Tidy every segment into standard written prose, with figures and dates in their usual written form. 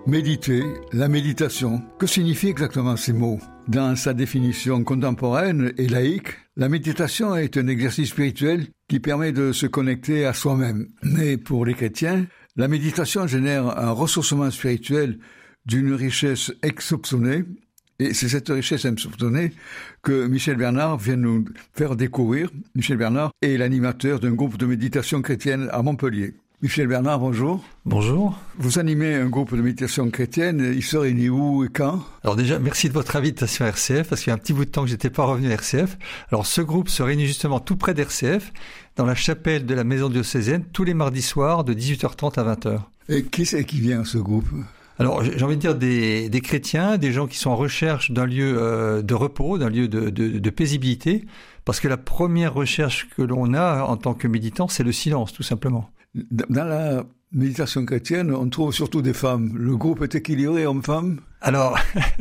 Méditer, la méditation. Que signifient exactement ces mots ? Dans sa définition contemporaine et laïque, la méditation est un exercice spirituel qui permet de se connecter à soi-même. Mais pour les chrétiens, la méditation génère un ressourcement spirituel d'une richesse insoupçonnée. Et c'est cette richesse insoupçonnée que Michel Bernard vient nous faire découvrir. Michel Bernard est l'animateur d'un groupe de méditation chrétienne à Montpellier. Michel Bernard, bonjour. Bonjour. Vous animez un groupe de méditation chrétienne. Il se réunit où et quand ? Alors déjà, merci de votre invitation à RCF, parce qu'il y a un petit bout de temps que j'étais pas revenu à RCF. Alors ce groupe se réunit justement tout près d'RCF, dans la chapelle de la maison diocésaine, tous les mardis soirs de 18h30 à 20h. Et qui c'est qui vient à ce groupe ? Alors, j'ai envie de dire des chrétiens, des gens qui sont en recherche d'un lieu de repos, d'un lieu de paisibilité, parce que la première recherche que l'on a en tant que méditant, c'est le silence, tout simplement. Dans la méditation chrétienne, on trouve surtout des femmes. Le groupe est équilibré homme-femme ? Alors,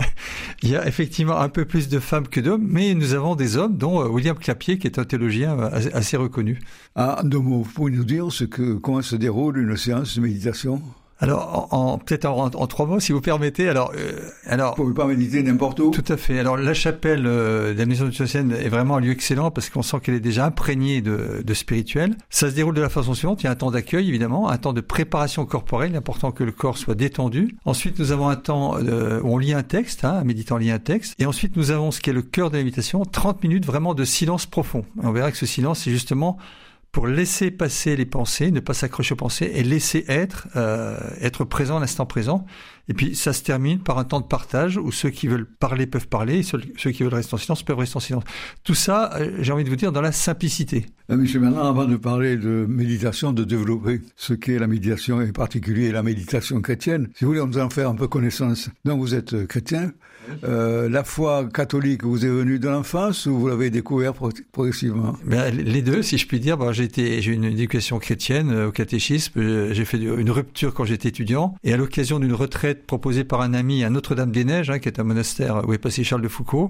il y a effectivement un peu plus de femmes que d'hommes, mais nous avons des hommes, dont William Clapier, qui est un théologien assez reconnu. En deux mots, vous pouvez nous dire comment se déroule une séance de méditation ? Alors, peut-être en 3 mots, si vous permettez. Alors, vous pouvez pas méditer n'importe où. Tout à fait. Alors, la chapelle de la maison diocésaine est vraiment un lieu excellent parce qu'on sent qu'elle est déjà imprégnée de spirituel. Ça se déroule de la façon suivante. Il y a un temps d'accueil, évidemment, un temps de préparation corporelle. Il est important que le corps soit détendu. Ensuite, nous avons un temps où on lit un texte, un méditant lit un texte. Et ensuite, nous avons ce qui est le cœur de la méditation, 30 minutes vraiment de silence profond. Et on verra que ce silence, c'est justement pour laisser passer les pensées, ne pas s'accrocher aux pensées et laisser être présent à l'instant présent. Et puis ça se termine par un temps de partage où ceux qui veulent parler peuvent parler, et ceux qui veulent rester en silence peuvent rester en silence. Tout ça, j'ai envie de vous dire, dans la simplicité. Michel Bernard, avant de parler de méditation, de développer ce qu'est la méditation, et en particulier la méditation chrétienne, si vous voulez, on nous en faire un peu connaissance. Donc vous êtes chrétien. La foi catholique vous est venue de l'enfance ou vous l'avez découvert progressivement ? Les deux, si je puis dire. J'ai une éducation chrétienne au catéchisme. J'ai fait une rupture quand j'étais étudiant. Et à l'occasion d'une retraite proposée par un ami à Notre-Dame-des-Neiges, qui est un monastère où est passé Charles de Foucauld,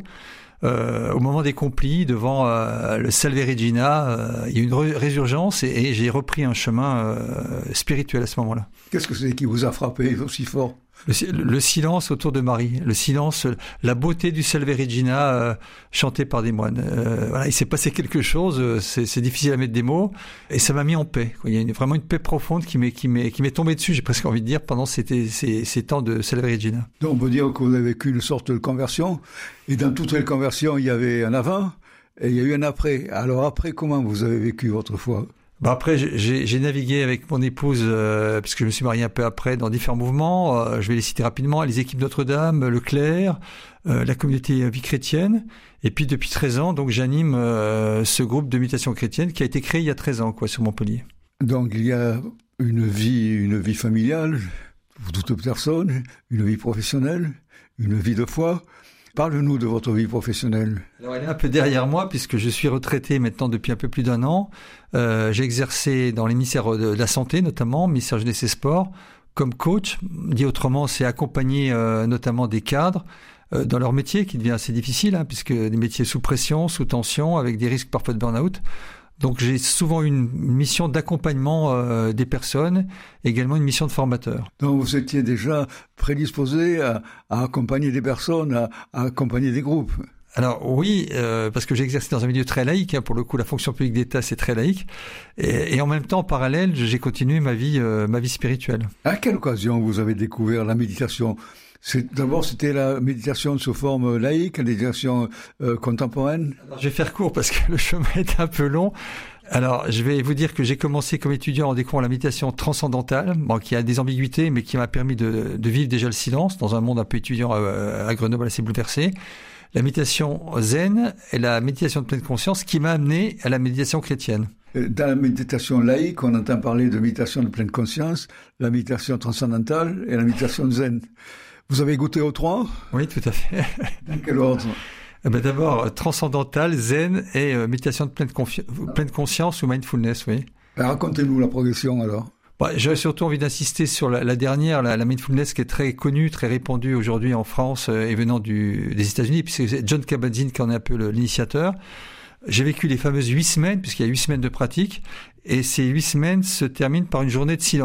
au moment des complis, devant le Salve Regina, il y a eu une résurgence et j'ai repris un chemin spirituel à ce moment-là. Qu'est-ce que c'est qui vous a frappé aussi fort ? Le silence autour de Marie, le silence, la beauté du Salve Regina chanté par des moines. Voilà, il s'est passé quelque chose, c'est difficile à mettre des mots, et ça m'a mis en paix. Il y a vraiment une paix profonde qui m'est tombée dessus, j'ai presque envie de dire, pendant ces temps de Salve Regina. Donc on peut dire que vous avez vécu une sorte de conversion, et dans toute les conversions, il y avait un avant, et il y a eu un après. Alors après, comment vous avez vécu votre foi ? Après, j'ai navigué avec mon épouse, puisque je me suis marié un peu après, dans différents mouvements. Je vais les citer rapidement. Les équipes Notre-Dame, le clerc, la communauté vie chrétienne. Et puis, depuis 13 ans, donc, j'anime ce groupe de méditation chrétienne qui a été créé il y a 13 ans, sur Montpellier. Donc, il y a une vie familiale pour toute personne, une vie professionnelle, une vie de foi. Parle-nous de votre vie professionnelle. Alors, elle est un peu derrière moi puisque je suis retraité maintenant depuis un peu plus d'1 an. J'ai exercé dans les ministères de la Santé, notamment, ministère Jeunesse et Sport, comme coach. Dit autrement, c'est accompagner notamment des cadres dans leur métier qui devient assez difficile, puisque des métiers sous pression, sous tension, avec des risques parfois de burn-out. Donc j'ai souvent une mission d'accompagnement des personnes, également une mission de formateur. Donc vous étiez déjà prédisposé à accompagner des personnes, à accompagner des groupes. Alors oui, parce que j'ai exercé dans un milieu très laïque, pour le coup la fonction publique d'État c'est très laïque, et en même temps en parallèle j'ai continué ma vie spirituelle. À quelle occasion vous avez découvert la méditation ? D'abord, c'était la méditation sous forme laïque, la méditation contemporaine. Alors, je vais faire court parce que le chemin est un peu long. Alors, je vais vous dire que j'ai commencé comme étudiant en découvrant la méditation transcendantale, qui a des ambiguïtés, mais qui m'a permis de vivre déjà le silence dans un monde un peu étudiant à Grenoble assez bouleversé. La méditation zen et la méditation de pleine conscience qui m'a amené à la méditation chrétienne. Dans la méditation laïque, on entend parler de méditation de pleine conscience, la méditation transcendantale et la méditation zen. Vous avez goûté aux 3 ? Oui, tout à fait. Dans quel ordre ? D'abord, transcendantal, zen et méditation de pleine conscience ou mindfulness, oui. Racontez-nous la progression alors. J'aurais surtout envie d'insister sur la dernière, la mindfulness qui est très connue, très répandue aujourd'hui en France et venant des États-Unis, puisque c'est John Kabat-Zinn qui en est un peu l'initiateur. J'ai vécu les fameuses 8 semaines, puisqu'il y a 8 semaines de pratique, et ces 8 semaines se terminent par une journée de silence.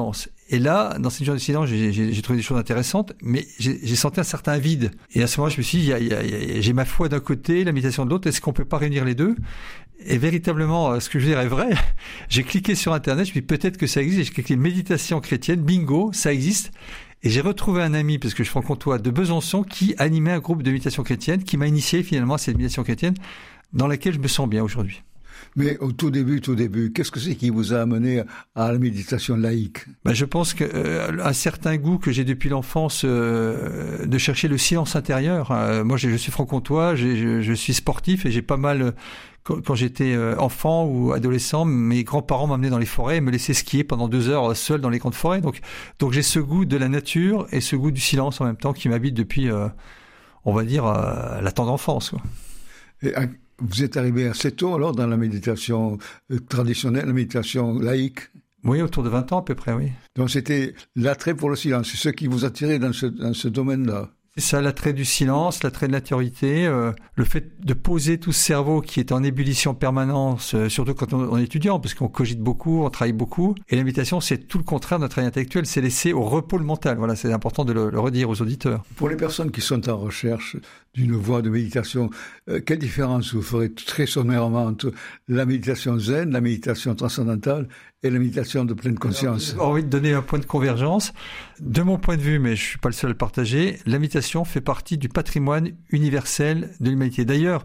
Et là, dans cette journée de silence, j'ai trouvé des choses intéressantes, mais j'ai senti un certain vide. Et à ce moment-là, je me suis dit, j'ai ma foi d'un côté, la méditation de l'autre, est-ce qu'on peut pas réunir les deux? Et véritablement, ce que je veux dire est vrai. J'ai cliqué sur Internet, je me suis dit, peut-être que ça existe, j'ai cliqué méditation chrétienne, bingo, ça existe. Et j'ai retrouvé un ami, parce que je suis franc-comtois, de Besançon, qui animait un groupe de méditation chrétienne, qui m'a initié finalement à cette méditation chrétienne, dans laquelle je me sens bien aujourd'hui. Mais au tout début, qu'est-ce que c'est qui vous a amené à la méditation laïque? Je pense qu'un certain goût que j'ai depuis l'enfance de chercher le silence intérieur. Moi, je suis franc-comtois, je suis sportif et j'ai pas mal... Quand j'étais enfant ou adolescent, mes grands-parents m'amenaient dans les forêts et me laissaient skier pendant 2 heures seul dans les grandes forêts. Donc j'ai ce goût de la nature et ce goût du silence en même temps qui m'habite depuis, on va dire, la tendre enfance, quoi. Et vous êtes arrivé assez tôt alors dans la méditation traditionnelle, la méditation laïque? Oui, autour de 20 ans à peu près, oui. Donc c'était l'attrait pour le silence, c'est ce qui vous attirait dans ce domaine-là? C'est ça, l'attrait du silence, l'attrait de l'intériorité, le fait de poser tout ce cerveau qui est en ébullition permanente, surtout quand on est étudiant, parce qu'on cogite beaucoup, on travaille beaucoup. Et la méditation, c'est tout le contraire de notre travail intellectuel, c'est laisser au repos le mental. Voilà, c'est important de le redire aux auditeurs. Pour les personnes qui sont en recherche d'une voie de méditation, quelle différence vous ferez très sommairement entre la méditation zen, la méditation transcendantale et la méditation de pleine conscience? J'ai envie de donner un point de convergence. De mon point de vue, mais je suis pas le seul à le partager, la méditation fait partie du patrimoine universel de l'humanité. D'ailleurs,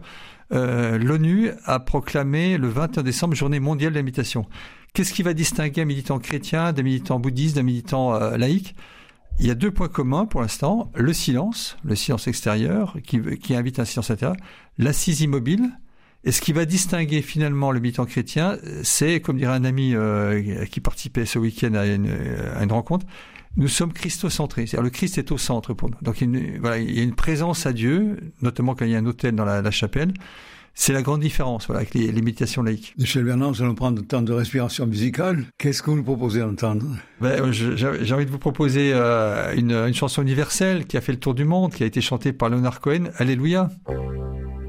l'ONU a proclamé le 21 décembre Journée mondiale de la méditation. Qu'est-ce qui va distinguer un méditant chrétien d'un méditant bouddhiste, d'un méditant laïque? Il y a 2 points communs pour l'instant. Le silence extérieur, qui invite à un silence intérieur, l'assise immobile. Et ce qui va distinguer finalement le méditant chrétien, c'est, comme dirait un ami qui participait ce week-end à une rencontre, nous sommes christocentrés. C'est-à-dire le Christ est au centre pour nous. Donc il y a une présence à Dieu, notamment quand il y a un autel dans la chapelle. C'est la grande différence avec les méditations laïques. Michel Bernard, nous allons prendre le temps de respiration musicale. Qu'est-ce que vous nous proposez d'entendre? J'ai envie de vous proposer une chanson universelle qui a fait le tour du monde, qui a été chantée par Leonard Cohen, Alléluia.